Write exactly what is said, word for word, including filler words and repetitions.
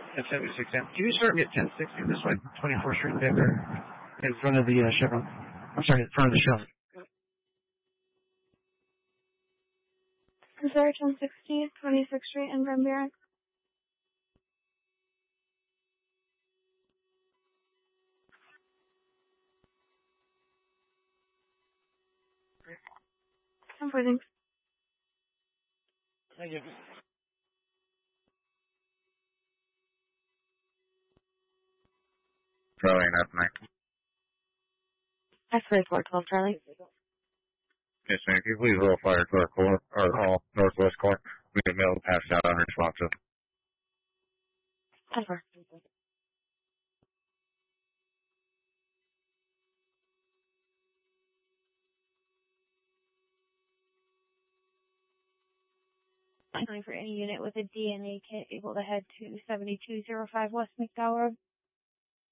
ten seventy-six M. Can you start me at ten sixty this way, twenty-fourth Street there, in front of the uh, Chevron? I'm sorry, in front of the Chevron. I'm sorry, ten sixty, twenty-sixth Street in Grand Barracks. I'm waiting. Thank you. Charlie, that's Mike. That's very four twelve, Charlie. Yes, ma'am. Can you please roll fire to our court, or all northwest court? We have mail passed out unresponsive. Over. For any unit with a D N A kit able to head to seventy-two oh five West McDowell Road.